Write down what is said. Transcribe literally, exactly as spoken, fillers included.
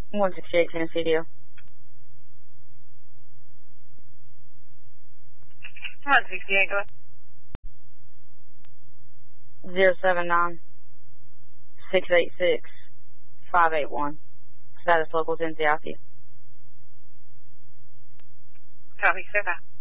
one sixty-eight Tennessee Deal. one sixty-eight, go ahead. zero seven nine, six eight six, five eight one. Status local Tennessee I P. Copy, sir.